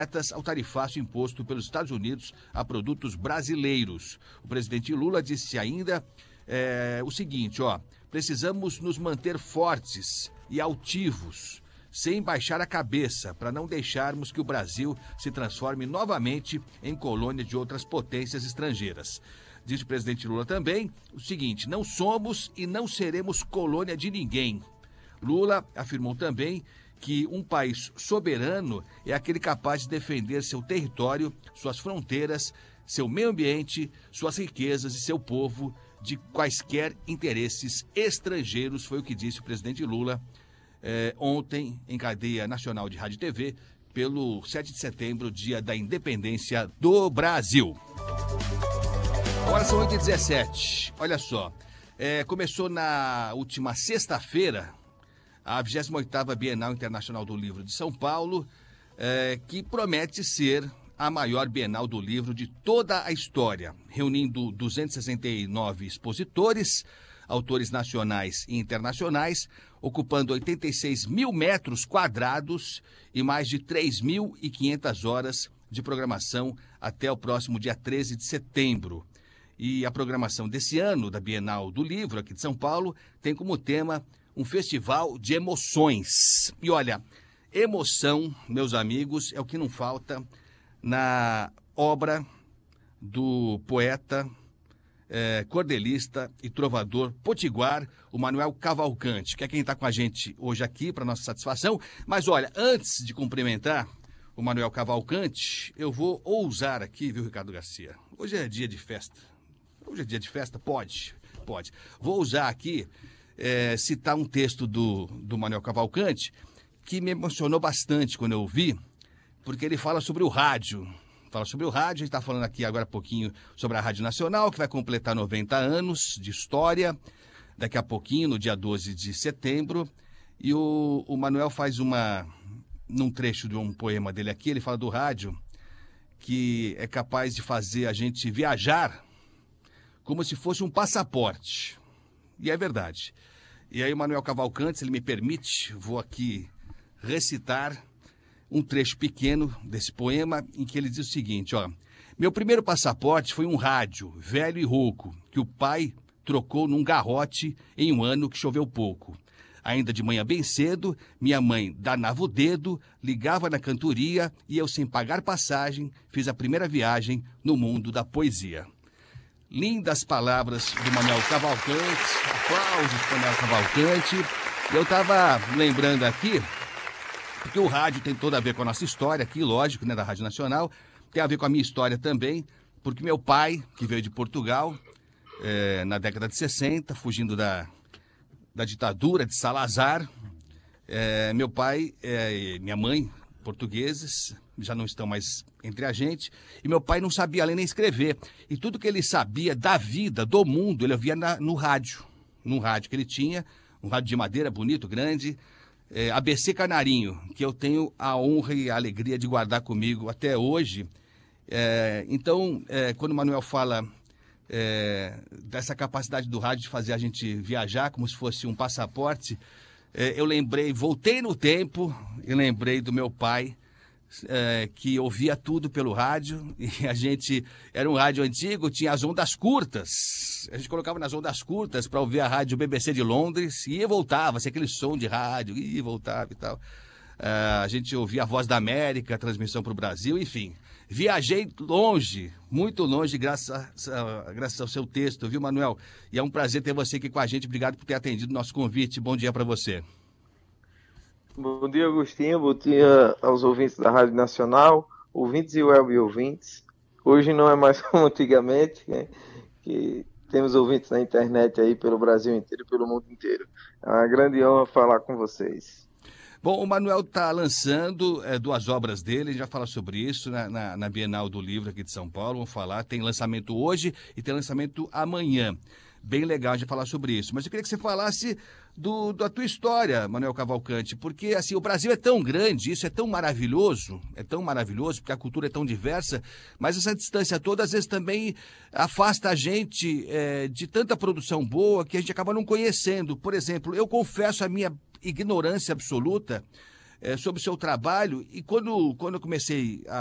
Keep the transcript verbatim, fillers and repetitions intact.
ao tarifaço imposto pelos Estados Unidos a produtos brasileiros. O presidente Lula disse ainda é, o seguinte, ó, precisamos nos manter fortes e altivos, sem baixar a cabeça, para não deixarmos que o Brasil se transforme novamente em colônia de outras potências estrangeiras. Disse o presidente Lula também o seguinte, não somos e não seremos colônia de ninguém. Lula afirmou também que um país soberano é aquele capaz de defender seu território, suas fronteiras, seu meio ambiente, suas riquezas e seu povo de quaisquer interesses estrangeiros, foi o que disse o presidente Lula eh, ontem em cadeia nacional de rádio e T V, pelo sete de setembro, dia da independência do Brasil. Agora são oito e dezessete, olha só, eh, começou na última sexta-feira, a vigésima oitava Bienal Internacional do Livro de São Paulo, é, que promete ser a maior Bienal do Livro de toda a história, reunindo duzentos e sessenta e nove expositores, autores nacionais e internacionais, ocupando oitenta e seis mil metros quadrados e mais de três mil e quinhentas horas de programação até o próximo dia treze de setembro. E a programação desse ano, da Bienal do Livro aqui de São Paulo, tem como tema um festival de emoções. E olha, emoção, meus amigos, é o que não falta na obra do poeta, eh, cordelista e trovador potiguar, o Manuel Cavalcante, que é quem está com a gente hoje aqui, para nossa satisfação. Mas olha, antes de cumprimentar o Manuel Cavalcante, eu vou ousar aqui, viu, Ricardo Garcia? Hoje é dia de festa. Hoje é dia de festa? Pode, pode. Vou usar aqui É, citar um texto do, do Manuel Cavalcante que me emocionou bastante quando eu ouvi, porque ele fala sobre o rádio. Fala sobre o rádio, a gente está falando aqui agora há pouquinho sobre a Rádio Nacional, que vai completar noventa anos de história, daqui a pouquinho, no dia doze de setembro. E o, o Manuel faz uma, num trecho de um poema dele aqui, ele fala do rádio, que é capaz de fazer a gente viajar como se fosse um passaporte. E é verdade. E aí o Manuel Cavalcante, se ele me permite, vou aqui recitar um trecho pequeno desse poema em que ele diz o seguinte, ó. Meu primeiro passaporte foi um rádio, velho e rouco, que o pai trocou num garrote em um ano que choveu pouco. Ainda de manhã bem cedo, minha mãe danava o dedo, ligava na cantoria e eu, sem pagar passagem, fiz a primeira viagem no mundo da poesia. Lindas palavras do Manuel Cavalcante, aplausos para o Manuel Cavalcante. Eu estava lembrando aqui, porque o rádio tem toda a ver com a nossa história aqui, lógico, né, da Rádio Nacional, tem a ver com a minha história também, porque meu pai, que veio de Portugal, é, na década de sessenta, fugindo da, da ditadura de Salazar, é, meu pai é, e minha mãe, portugueses, já não estão mais entre a gente, e meu pai não sabia ler nem escrever. E tudo que ele sabia da vida, do mundo, ele ouvia na, no rádio, num rádio que ele tinha, um rádio de madeira bonito, grande, é, A B C Canarinho, que eu tenho a honra e a alegria de guardar comigo até hoje. É, então, é, quando o Manuel fala é, dessa capacidade do rádio de fazer a gente viajar como se fosse um passaporte, é, eu lembrei, voltei no tempo e lembrei do meu pai, É, que ouvia tudo pelo rádio, e a gente, era um rádio antigo, tinha as ondas curtas, a gente colocava nas ondas curtas para ouvir a rádio B B C de Londres, e voltava, assim, aquele som de rádio, e voltava e tal. Uh, a gente ouvia a Voz da América, a transmissão para o Brasil, enfim. Viajei longe, muito longe, graças, a, graças ao seu texto, viu, Manuel? E é um prazer ter você aqui com a gente, obrigado por ter atendido o nosso convite, bom dia para você. Bom dia, Agostinho. Bom dia aos ouvintes da Rádio Nacional, ouvintes e web ouvintes. Hoje não é mais como antigamente, né? Que temos ouvintes na internet aí pelo Brasil inteiro e pelo mundo inteiro. É uma grande honra falar com vocês. Bom, o Manuel está lançando é, duas obras dele, a gente vai falar sobre isso na, na, na Bienal do Livro aqui de São Paulo, vamos falar, tem lançamento hoje e tem lançamento amanhã. Bem legal a gente falar sobre isso. Mas eu queria que você falasse do, da tua história, Manuel Cavalcante, porque assim, o Brasil é tão grande, isso é tão maravilhoso, é tão maravilhoso, porque a cultura é tão diversa, mas essa distância toda, às vezes, também afasta a gente é, de tanta produção boa que a gente acaba não conhecendo. Por exemplo, eu confesso a minha ignorância absoluta é, sobre o seu trabalho. E quando, quando eu comecei a